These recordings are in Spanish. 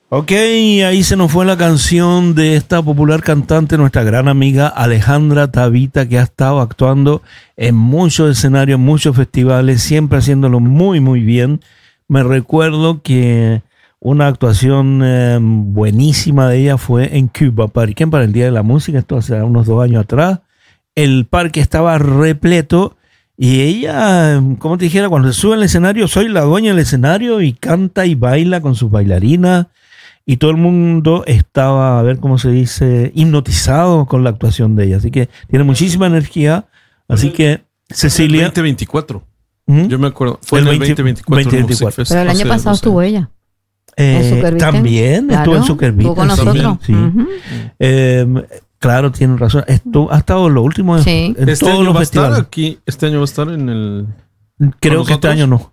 Ok, ahí se nos fue la canción de esta popular cantante, nuestra gran amiga Alejandra Tabita, que ha estado actuando en muchos escenarios, en muchos festivales, siempre haciéndolo muy, muy bien. Me recuerdo que una actuación buenísima de ella fue en Cuba, para el Día de la Música, esto hace unos 2 años atrás. El parque estaba repleto y ella, como te dijera, cuando se sube al escenario, soy la dueña del escenario y canta y baila con sus bailarinas. Y todo el mundo estaba, a ver cómo se dice, hipnotizado con la actuación de ella. Así que tiene muchísima energía. Así que, Cecilia. El 2024. ¿Mm? Yo me acuerdo. Fue en el 2024. Pero el año pasado estuvo ella. También estuvo en Zuckerbeat. Estuvo con nosotros. Sí. Claro, tienen razón. Ha estado en los últimos. Sí. En Este todos año los va a estar festivales. aquí. Este año va a estar en el. Creo que este año no.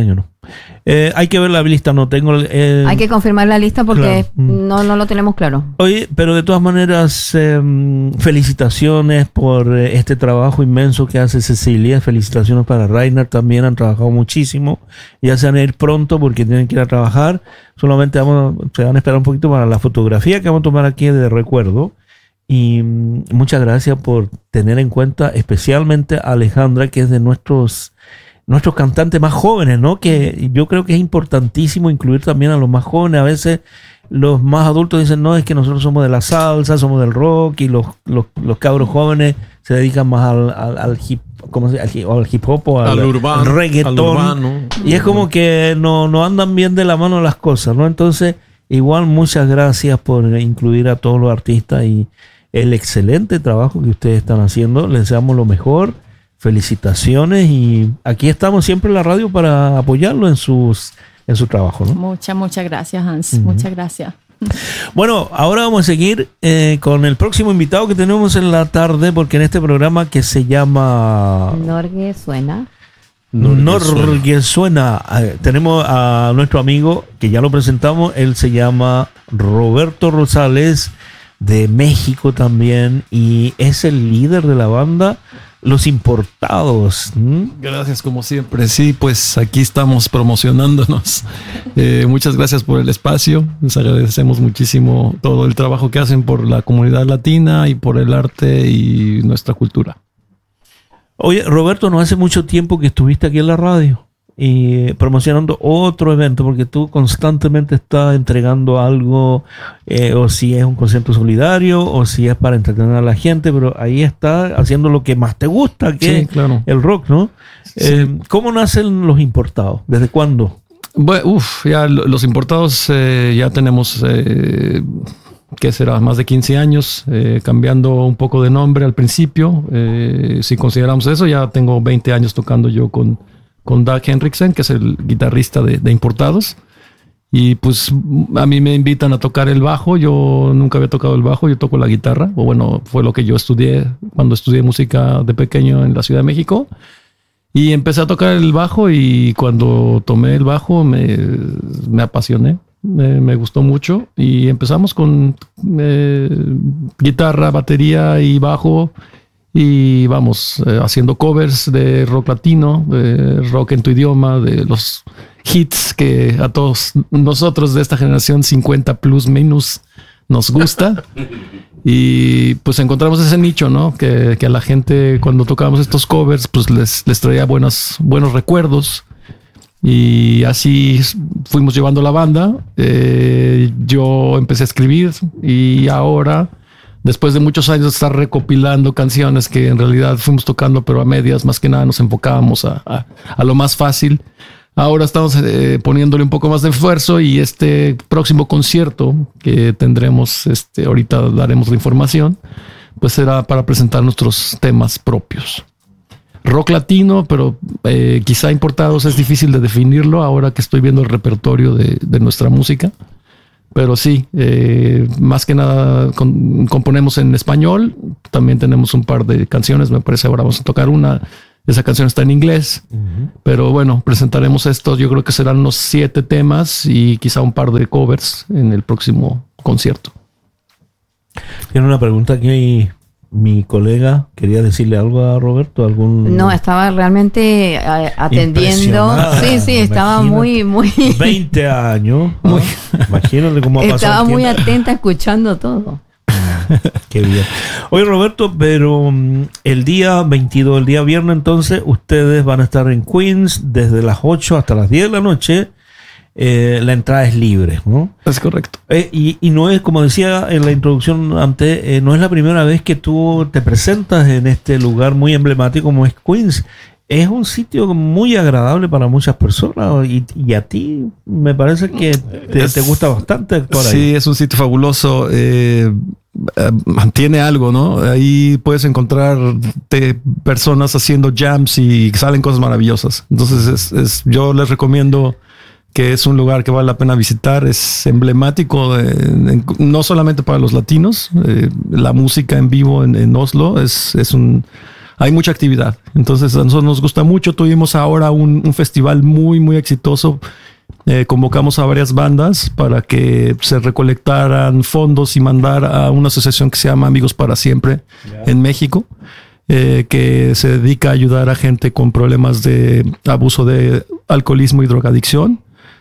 Hay que ver la lista, no tengo. Hay que confirmar la lista porque claro. no lo tenemos claro. Oye, pero de todas maneras, felicitaciones por este trabajo inmenso que hace Cecilia. Felicitaciones para Rainer también, han trabajado muchísimo. Ya se van a ir pronto porque tienen que ir a trabajar. Solamente se van a esperar un poquito para la fotografía que vamos a tomar aquí de recuerdo. Y muchas gracias por tener en cuenta especialmente a Alejandra, que es de nuestros cantantes más jóvenes, ¿no? Que yo creo que es importantísimo incluir también a los más jóvenes. A veces los más adultos dicen, no, es que nosotros somos de la salsa, somos del rock, y los cabros jóvenes se dedican más al hip hop o al urbano, al reggaetón. Y es como que no andan bien de la mano las cosas, ¿no? Entonces, igual muchas gracias por incluir a todos los artistas y el excelente trabajo que ustedes están haciendo. Les deseamos lo mejor. Felicitaciones y aquí estamos siempre en la radio para apoyarlo en su trabajo, ¿no? Muchas gracias, Hans. Muchas gracias. Bueno, ahora vamos a seguir con el próximo invitado que tenemos en la tarde, porque en este programa que se llama Norge Suena. Norge Suena. Tenemos a nuestro amigo que ya lo presentamos. Él se llama Roberto Rosales, de México también, y es el líder de la banda Los Importados. Gracias, como siempre. Sí, pues aquí estamos promocionándonos. Muchas gracias por el espacio. Les agradecemos muchísimo todo el trabajo que hacen por la comunidad latina y por el arte y nuestra cultura. Oye, Roberto, no hace mucho tiempo que estuviste aquí en la radio y promocionando otro evento, porque tú constantemente estás entregando algo, o si es un concierto solidario o si es para entretener a la gente, pero ahí estás haciendo lo que más te gusta, que es claro, el rock, ¿no? Sí. ¿Cómo nacen Los Importados? ¿Desde cuándo? Bueno, ya Los Importados ya tenemos ¿qué será? Más de 15 años, cambiando un poco de nombre al principio. Si consideramos eso, ya tengo 20 años tocando yo con Dag Henriksen, que es el guitarrista de Importados. Y pues a mí me invitan a tocar el bajo. Yo nunca había tocado el bajo, yo toco la guitarra. O bueno, fue lo que yo estudié cuando estudié música de pequeño en la Ciudad de México. Y empecé a tocar el bajo y cuando tomé el bajo me apasioné. Me gustó mucho y empezamos con guitarra, batería y bajo. Y vamos haciendo covers de rock latino, de rock en tu idioma, de los hits que a todos nosotros de esta generación 50 plus minus nos gusta. Y pues encontramos ese nicho, ¿no? Que a la gente cuando tocábamos estos covers pues les traía buenos recuerdos. Y así fuimos llevando la banda. Yo empecé a escribir y ahora, después de muchos años de estar recopilando canciones que en realidad fuimos tocando, pero a medias, más que nada nos enfocábamos a lo más fácil. Ahora estamos poniéndole un poco más de esfuerzo y este próximo concierto que tendremos, ahorita daremos la información, pues será para presentar nuestros temas propios. Rock latino, pero quizá Importados es difícil de definirlo ahora que estoy viendo el repertorio de nuestra música. Pero sí, más que nada componemos en español. También tenemos un par de canciones, me parece ahora vamos a tocar una. Esa canción está en inglés. Pero bueno, presentaremos estos. Yo creo que serán unos 7 temas y quizá un par de covers en el próximo concierto. Tiene una pregunta aquí mi colega quería decirle algo a Roberto, No, estaba realmente atendiendo. Sí, estaba muy 20 años. ¿No? Imagínate cómo ha pasado. Estaba muy atenta escuchando todo. Qué bien. Oye, Roberto, pero el día 22, el día viernes, entonces, ustedes van a estar en Queens desde las 8 hasta las 10 de la noche. La entrada es libre, ¿no? Es correcto. Y no es, como decía en la introducción antes, no es la primera vez que tú te presentas en este lugar muy emblemático como es Queens. Es un sitio muy agradable para muchas personas y a ti me parece que te gusta bastante actuar ahí. Sí, es un sitio fabuloso. Tiene algo, ¿no? Ahí puedes encontrarte personas haciendo jams y salen cosas maravillosas. Entonces yo les recomiendo que es un lugar que vale la pena visitar. Es emblemático, no solamente para los latinos. La música en vivo en Oslo hay mucha actividad. Entonces a nosotros nos gusta mucho. Tuvimos ahora un festival muy, muy exitoso. Convocamos a varias bandas para que se recolectaran fondos y mandar a una asociación que se llama Amigos para Siempre en México, que se dedica a ayudar a gente con problemas de abuso de alcoholismo y drogadicción.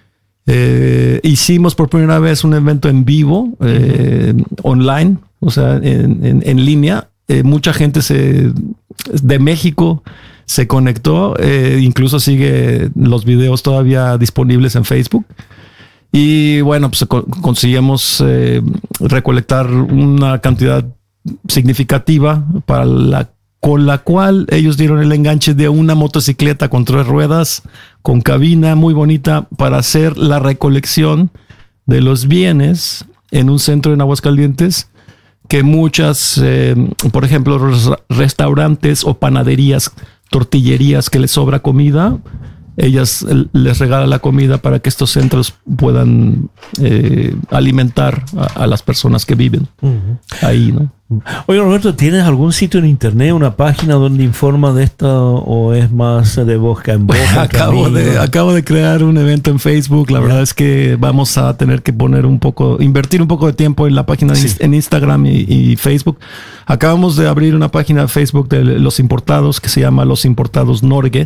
Hicimos por primera vez un evento en vivo, online, o sea, en línea. Mucha gente de México se conectó, incluso sigue los videos todavía disponibles en Facebook. Y bueno, pues conseguimos recolectar una cantidad significativa con la cual ellos dieron el enganche de una motocicleta con 3 ruedas, con cabina muy bonita, para hacer la recolección de los bienes en un centro en Aguascalientes que muchas, por ejemplo, restaurantes o panaderías, tortillerías que les sobra comida, ellas les regalan la comida para que estos centros puedan alimentar a las personas que viven ahí, ¿no? Oye, Roberto, ¿tienes algún sitio en internet, una página donde informa de esto o es más de boca en boca? Acabo de crear un evento en Facebook. La verdad es que vamos a tener que invertir un poco de tiempo en la página en Instagram y Facebook. Acabamos de abrir una página de Facebook de los importados que se llama Los Importados Norge.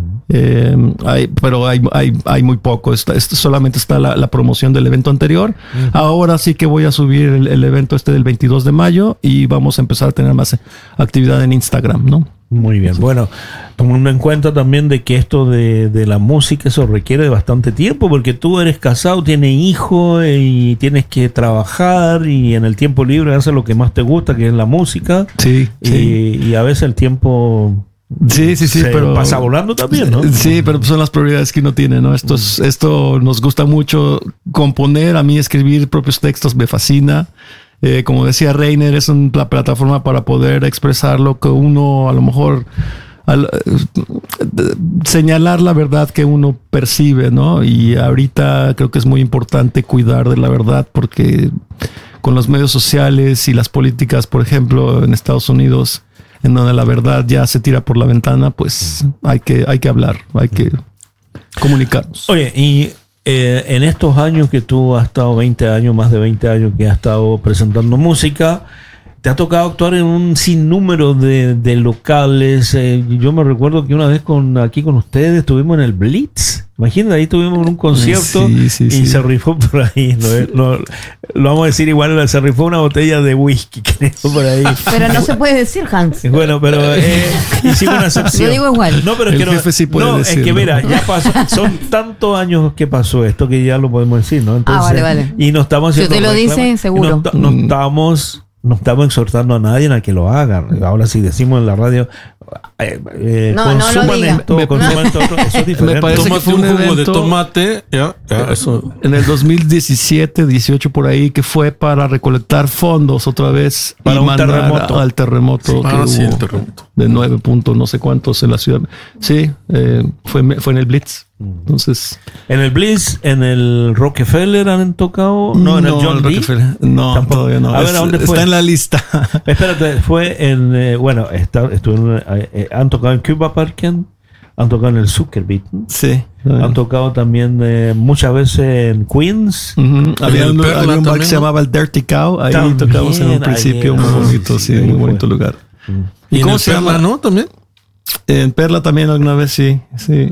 Pero hay muy poco. Solamente está la promoción del evento anterior. Ahora sí que voy a subir el evento del 22 de mayo y vamos a empezar a tener más actividad en Instagram, ¿no? Muy bien. Bueno, tomando en cuenta también de que esto de la música, eso requiere de bastante tiempo, porque tú eres casado, tienes hijos y tienes que trabajar y en el tiempo libre haces lo que más te gusta, que es la música. Sí. Y a veces el tiempo... Sí, pero pasa volando también, ¿no? Sí, pero son las prioridades que uno tiene, ¿no? Esto nos gusta mucho componer. A mí escribir propios textos me fascina. Como decía Reiner, es una plataforma para poder expresar lo que uno a lo mejor señalar la verdad que uno percibe, ¿no? Y ahorita creo que es muy importante cuidar de la verdad, porque con los medios sociales y las políticas, por ejemplo, en Estados Unidos, en donde la verdad ya se tira por la ventana, pues hay que hablar, hay que comunicarnos. Oye, y en estos años que tú has estado, 20 años, más de 20 años que has estado presentando música, te ha tocado actuar en un sinnúmero de locales. Yo me recuerdo que una vez aquí con ustedes estuvimos en el Blitz. Imagínate, ahí tuvimos un concierto y se rifó por ahí. Lo vamos a decir igual, se rifó una botella de whisky, creo, por ahí. Pero no se puede decir, Hans. Bueno, pero hicimos una excepción. Yo digo igual. No, pero es que jefe sí puede decirlo. Es que mira, ya pasó, son tantos años que pasó esto que ya lo podemos decir, ¿no? Entonces, vale. Y no estamos si usted lo dice, seguro. No estamos exhortando a nadie a que lo haga. Ahora si decimos en la radio, consuman esto, consuman esto, eso es diferente. Me parece que fue un jugo de tomate, eso. En el 2017, 18 por ahí, que fue para recolectar fondos otra vez para y mandar terremoto. al terremoto que hubo el terremoto de 9 puntos, no sé cuántos en la ciudad. Sí, fue en el Blitz. Entonces, en el Blitz, en el Rockefeller han tocado, no, en el John D. No, tampoco. todavía no. A ver, ¿a dónde fue? Está en la lista. Espérate, fue en, han tocado en Cuba Park, Han tocado en el Zuckerbeat. Sí. Han tocado también muchas veces en Queens. Había un bar que se llamaba el Dirty Cow. Ahí también tocamos en un principio, muy bonito, sí, muy bonito lugar. ¿Y cómo se llama, no? ¿También? En Perla también alguna vez, sí.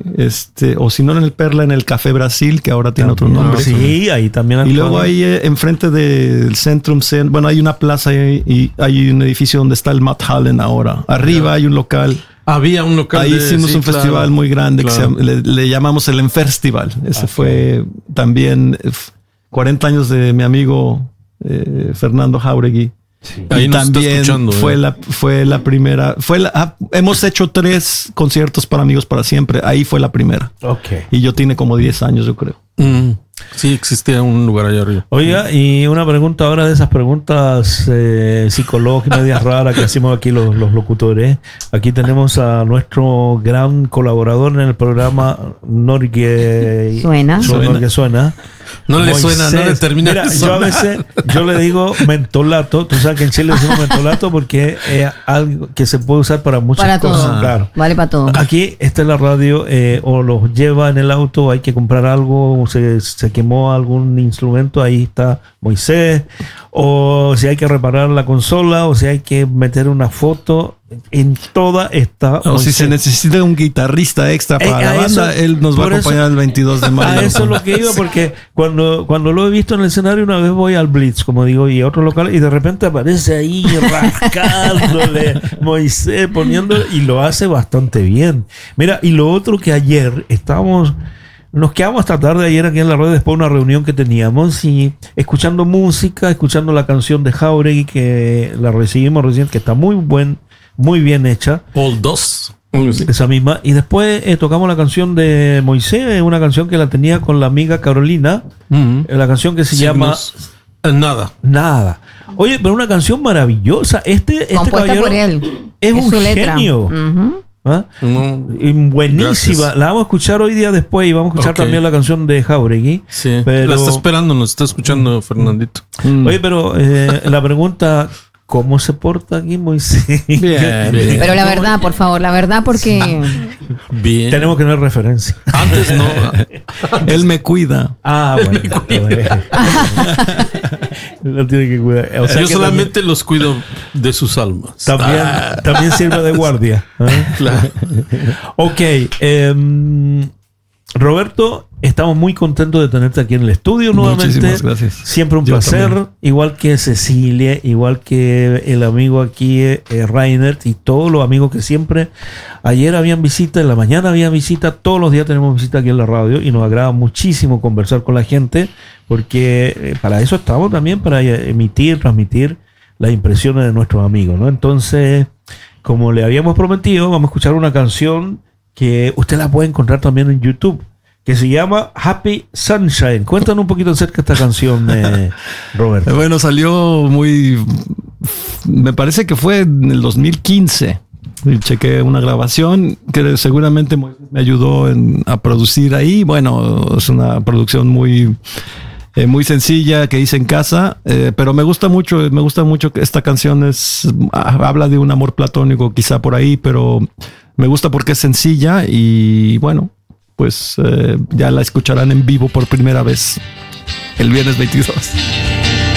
O si no en el Perla, en el Café Brasil, que ahora tiene otro nombre. Sí, ahí también. Y luego ahí enfrente del Centrum, bueno, hay una plaza y hay un edificio donde está el Matt Hallen ahora. Arriba hay un local. Había un local. Ahí hicimos un festival muy grande que le llamamos el Enferstival. Ese fue también 40 años de mi amigo Fernando Jauregui. Sí. Ahí y también fue la primera. Hemos hecho 3 conciertos para Amigos para Siempre. Ahí fue la primera. Okay. Y yo tiene como 10 años, yo creo. Sí, existía un lugar allá arriba. Oiga, y una pregunta ahora de esas preguntas psicológicas, medias raras que hacemos aquí los locutores. Aquí tenemos a nuestro gran colaborador en el programa Norgue Suena. No le suena, no le termina. Mira, yo a veces le digo mentolato. Tú sabes que en Chile decimos mentolato porque es algo que se puede usar para muchas cosas. Todo. Claro. Vale para todo. Aquí está en la radio, o los lleva en el auto, hay que comprar algo, se quemó algún instrumento, ahí está Moisés, o si hay que reparar la consola, o si hay que meter una foto, en toda esta. O si se necesita un guitarrista extra para la banda, él nos va a acompañar el 22 de mayo. A eso es lo que iba, porque cuando lo he visto en el escenario, una vez voy al Blitz, como digo, y a otro local, y de repente aparece ahí rascándole Moisés, poniéndole, y lo hace bastante bien. Mira, y lo otro que ayer nos quedamos hasta tarde ayer aquí en la radio después de una reunión que teníamos y escuchando música, escuchando la canción de Jauregui que la recibimos recién, que está muy bien hecha. All 2. Esa misma. Y después tocamos la canción de Moisés, una canción que la tenía con la amiga Carolina, la canción que se llama Nada. Oye, pero una canción maravillosa. Este caballero por él. Es un genio. ¿Ah? Buenísima. Gracias. La vamos a escuchar hoy día después y vamos a escuchar también la canción de Jauregui. Sí, la está esperando, nos está escuchando Fernandito. Oye, pero la pregunta, ¿cómo se porta aquí Moisés? Bien. Pero la verdad, por favor, la verdad, porque bien. Tenemos que tener referencia. Antes no. Él me cuida. Bueno. Lo tiene que cuidar. O sea, yo solamente también los cuido de sus almas. También sirve de guardia. Claro. Ok. Roberto, estamos muy contentos de tenerte aquí en el estudio nuevamente. Muchísimas gracias. Siempre un placer. También. Igual que Cecilia, igual que el amigo aquí, Reinert, y todos los amigos que siempre. Ayer habían visita, en la mañana había visita, todos los días tenemos visita aquí en la radio y nos agrada muchísimo conversar con la gente, porque para eso estamos también, para transmitir las impresiones de nuestros amigos, ¿no? Entonces, como le habíamos prometido, vamos a escuchar una canción que usted la puede encontrar también en YouTube, que se llama Happy Sunshine. Cuéntanos un poquito acerca de esta canción, Roberto. Bueno, salió me parece que fue en el 2015. Chequé una grabación que seguramente me ayudó a producir ahí. Bueno, es una producción muy sencilla que hice en casa, pero me gusta mucho que esta canción habla de un amor platónico quizá por ahí, pero me gusta porque es sencilla y bueno, pues ya la escucharán en vivo por primera vez el viernes 22.